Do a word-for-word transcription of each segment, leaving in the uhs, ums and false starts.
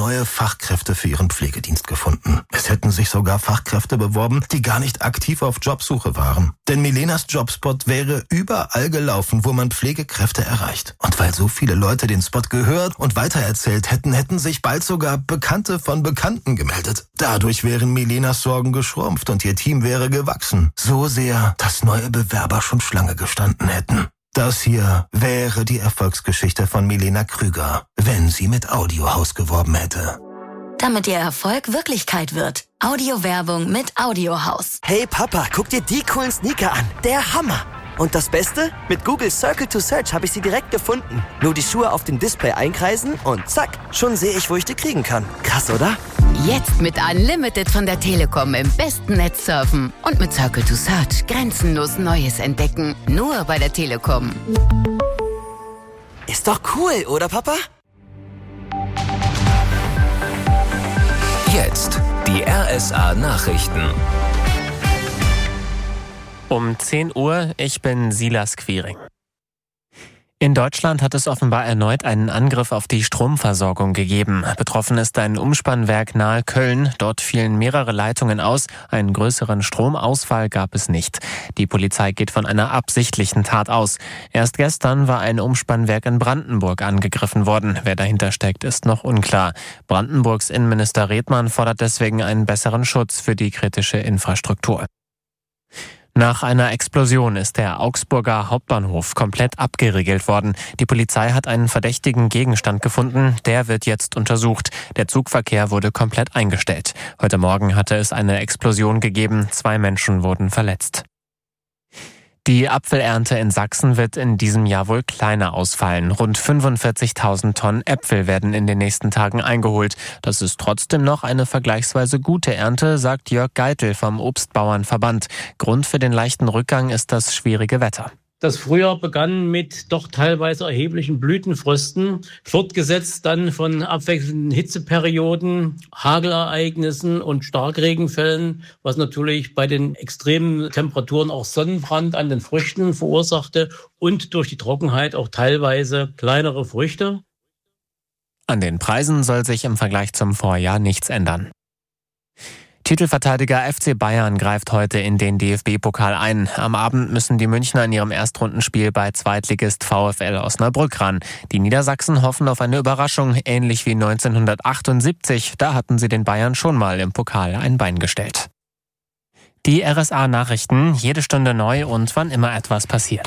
neue Fachkräfte für ihren Pflegedienst gefunden. Es hätten sich sogar Fachkräfte beworben, die gar nicht aktiv auf Jobsuche waren. Denn Milenas Jobspot wäre überall gelaufen, wo man Pflegekräfte erreicht. Und weil so viele Leute den Spot gehört und weitererzählt hätten, hätten sich bald sogar Bekannte von Bekannten gemeldet. Dadurch wären Milenas Sorgen geschrumpft und ihr Team wäre gewachsen. So sehr, dass neue Bewerber schon Schlange gestanden hätten. Das hier wäre die Erfolgsgeschichte von Milena Krüger, wenn sie mit Audiohaus geworben hätte. Damit ihr Erfolg Wirklichkeit wird. Audiowerbung mit Audiohaus. Hey Papa, guck dir die coolen Sneaker an. Der Hammer! Und das Beste? Mit Google Circle to Search habe ich sie direkt gefunden. Nur die Schuhe auf dem Display einkreisen und zack, schon sehe ich, wo ich die kriegen kann. Krass, oder? Jetzt mit Unlimited von der Telekom im besten Netz surfen. Und mit Circle to Search grenzenlos Neues entdecken. Nur bei der Telekom. Ist doch cool, oder Papa? Jetzt die R S A-Nachrichten. Um zehn Uhr, ich bin Silas Quiring. In Deutschland hat es offenbar erneut einen Angriff auf die Stromversorgung gegeben. Betroffen ist ein Umspannwerk nahe Köln. Dort fielen mehrere Leitungen aus. Einen größeren Stromausfall gab es nicht. Die Polizei geht von einer absichtlichen Tat aus. Erst gestern war ein Umspannwerk in Brandenburg angegriffen worden. Wer dahinter steckt, ist noch unklar. Brandenburgs Innenminister Redmann fordert deswegen einen besseren Schutz für die kritische Infrastruktur. Nach einer Explosion ist der Augsburger Hauptbahnhof komplett abgeriegelt worden. Die Polizei hat einen verdächtigen Gegenstand gefunden. Der wird jetzt untersucht. Der Zugverkehr wurde komplett eingestellt. Heute Morgen hatte es eine Explosion gegeben. Zwei Menschen wurden verletzt. Die Apfelernte in Sachsen wird in diesem Jahr wohl kleiner ausfallen. Rund fünfundvierzigtausend Tonnen Äpfel werden in den nächsten Tagen eingeholt. Das ist trotzdem noch eine vergleichsweise gute Ernte, sagt Jörg Geitel vom Obstbauernverband. Grund für den leichten Rückgang ist das schwierige Wetter. Das Frühjahr begann mit doch teilweise erheblichen Blütenfrösten, fortgesetzt dann von abwechselnden Hitzeperioden, Hagelereignissen und Starkregenfällen, was natürlich bei den extremen Temperaturen auch Sonnenbrand an den Früchten verursachte und durch die Trockenheit auch teilweise kleinere Früchte. An den Preisen soll sich im Vergleich zum Vorjahr nichts ändern. Titelverteidiger F C Bayern greift heute in den D F B-Pokal ein. Am Abend müssen die Münchner in ihrem Erstrundenspiel bei Zweitligist VfL Osnabrück ran. Die Niedersachsen hoffen auf eine Überraschung, ähnlich wie neunzehnhundertachtundsiebzig. Da hatten sie den Bayern schon mal im Pokal ein Bein gestellt. Die R S A-Nachrichten, jede Stunde neu und wann immer etwas passiert.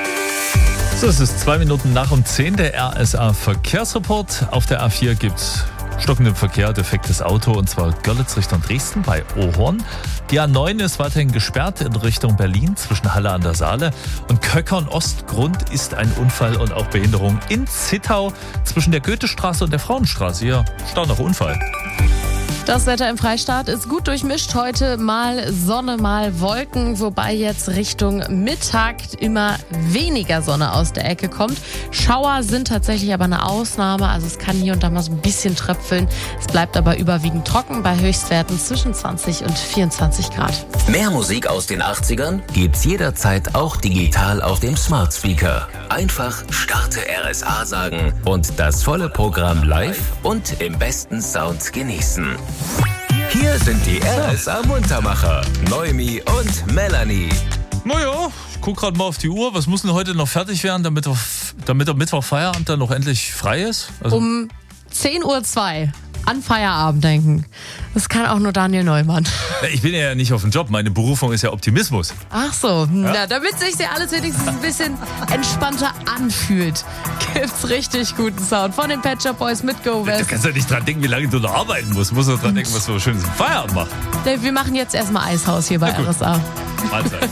So, es ist zwei Minuten nach um zehn, der R S A-Verkehrsreport. Auf der A vier gibt's stockenden Verkehr, defektes Auto, und zwar Görlitz Richtung Dresden bei Ohorn. Die A neun ist weiterhin gesperrt in Richtung Berlin zwischen Halle an der Saale. Und Köckern Ost, Grund ist ein Unfall und auch Behinderung in Zittau zwischen der Goethestraße und der Frauenstraße. Hier staut noch Unfall. Das Wetter im Freistaat ist gut durchmischt. Heute mal Sonne, mal Wolken, wobei jetzt Richtung Mittag immer weniger Sonne aus der Ecke kommt. Schauer sind tatsächlich aber eine Ausnahme, also es kann hier und da mal so ein bisschen tröpfeln. Es bleibt aber überwiegend trocken bei Höchstwerten zwischen zwanzig und vierundzwanzig Grad. Mehr Musik aus den achtzigern gibt's jederzeit auch digital auf dem Smart Speaker. Einfach Starte R S A sagen und das volle Programm live und im besten Sound genießen. Hier sind die R S A-Muntermacher, Noemi und Melanie. Naja, ich guck gerade mal auf die Uhr. Was muss denn heute noch fertig werden, damit, wir, damit der Mittwoch-Feierabend dann noch endlich frei ist? Also um zehn Uhr zwei an Feierabend denken. Das kann auch nur Daniel Neumann. Ich bin ja nicht auf dem Job. Meine Berufung ist ja Optimismus. Ach so, ja. Na, damit sich ja alles wenigstens ein bisschen entspannter anfühlt, gibt's richtig guten Sound von den Pet Shop Boys mit Go West. Du kannst ja nicht dran denken, wie lange du noch arbeiten musst. Du musst doch dran denken, was du schönes im Feierabend machst. Wir machen jetzt erstmal Eishaus hier bei R S A. Mahlzeit.